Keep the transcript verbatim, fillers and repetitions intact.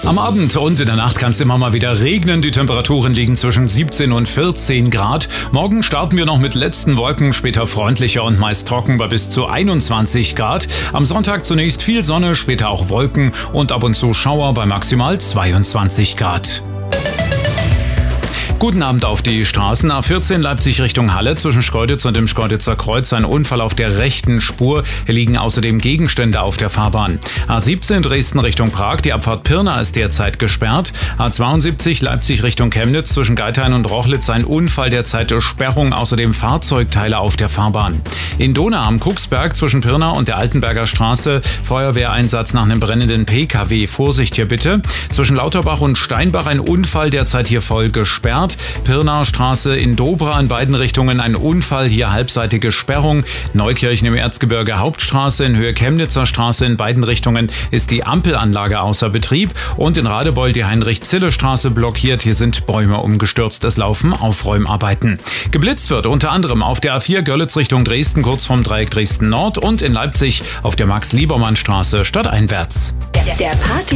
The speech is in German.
Am Abend und in der Nacht kann es immer mal wieder regnen. Die Temperaturen liegen zwischen siebzehn und vierzehn Grad. Morgen starten wir noch mit letzten Wolken, später freundlicher und meist trocken bei bis zu einundzwanzig Grad. Am Sonntag zunächst viel Sonne, später auch Wolken und ab und zu Schauer bei maximal zweiundzwanzig Grad. Guten Abend auf die Straßen. A vierzehn Leipzig Richtung Halle zwischen Schkeuditz und dem Schkeuditzer Kreuz. Ein Unfall auf der rechten Spur. Hier liegen außerdem Gegenstände auf der Fahrbahn. A siebzehn Dresden Richtung Prag. Die Abfahrt Pirna ist derzeit gesperrt. A zweiundsiebzig Leipzig Richtung Chemnitz zwischen Geithain und Rochlitz. Ein Unfall, derzeit Sperrung. Außerdem Fahrzeugteile auf der Fahrbahn. In Donau am Kucksberg zwischen Pirna und der Altenberger Straße. Feuerwehreinsatz nach einem brennenden P K W. Vorsicht hier bitte. Zwischen Lauterbach und Steinbach ein Unfall, derzeit hier voll gesperrt. Pirnaer Straße in Dobra in beiden Richtungen ein Unfall, hier halbseitige Sperrung. Neukirchen im Erzgebirge Hauptstraße in Höhe Chemnitzer Straße in beiden Richtungen ist die Ampelanlage außer Betrieb. Und in Radebeul die Heinrich-Zille-Straße blockiert. Hier sind Bäume umgestürzt. Es laufen Aufräumarbeiten. Geblitzt wird unter anderem auf der A vier Görlitz Richtung Dresden kurz vom Dreieck Dresden Nord und in Leipzig auf der Max-Liebermann-Straße stadteinwärts. Der Party